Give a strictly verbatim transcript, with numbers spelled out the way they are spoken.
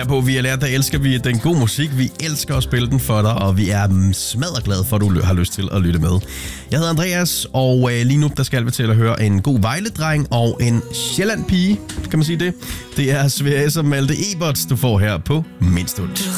Her på Vi er Lært, der elsker vi den gode musik. Vi elsker at spille den for dig, og vi er smadreglade for, at du har lyst til at lytte med. Jeg hedder Andreas, og øh, lige nu der skal vi til at høre en god Vejle-dreng og en Sjælland-pige, kan man sige det. Det er Sverige som Malte Ebert, du får her på Mindstund.